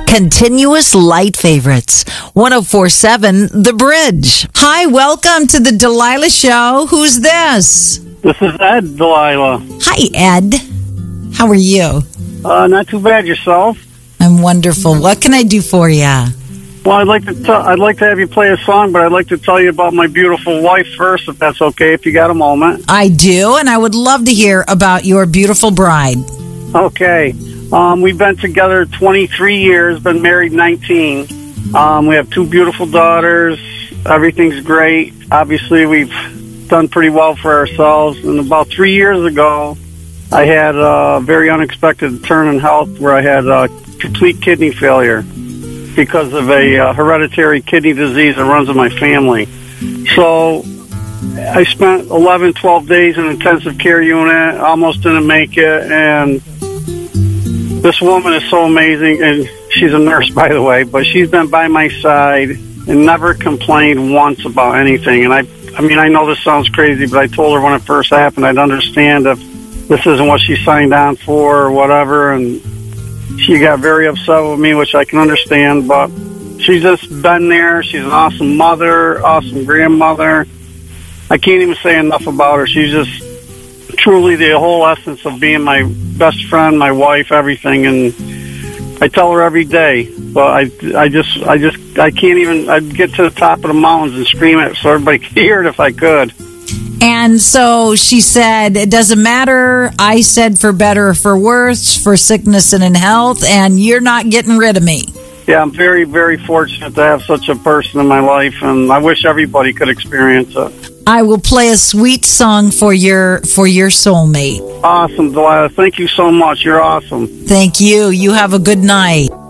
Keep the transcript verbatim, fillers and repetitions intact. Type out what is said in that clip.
Continuous light favorites. one oh four point seven The Bridge. Hi, welcome to the Delilah Show. Who's this? This is Ed, Delilah. Hi, Ed. How are you? Uh, not too bad. Yourself? I'm wonderful. What can I do for you? Well, I'd like to t- I'd like to have you play a song, but I'd like to tell you about my beautiful wife first, if that's okay, if you got a moment. I do, and I would love to hear about your beautiful bride. Okay. Um, we've been together twenty-three years, been married nineteen. Um, we have two beautiful daughters. Everything's great. Obviously, we've done pretty well for ourselves. And about three years ago, I had a very unexpected turn in health where I had uh, complete kidney failure because of a uh, hereditary kidney disease that runs in my family. So I spent eleven, twelve days in an intensive care unit, almost didn't make it, and this woman is so amazing, and she's a nurse, by the way, but she's been by my side and never complained once about anything. And I, I mean, I know this sounds crazy, but I told her when it first happened, I'd understand if this isn't what she signed on for or whatever, and she got very upset with me, which I can understand, but she's just been there. She's an awesome mother, awesome grandmother. I can't even say enough about her. She's just truly the whole essence of being my best friend, my wife, everything, and I tell her every day, but I, I just, I just, I can't even, I'd get to the top of the mountains and scream it so everybody could hear it if I could. And so she said, it doesn't matter. I said for better or for worse, for sickness and in health, and you're not getting rid of me. Yeah, I'm very, very fortunate to have such a person in my life, and I wish everybody could experience it. I will play a sweet song for your for your soulmate. Awesome, Delilah. Thank you so much. You're awesome. Thank you. You have a good night.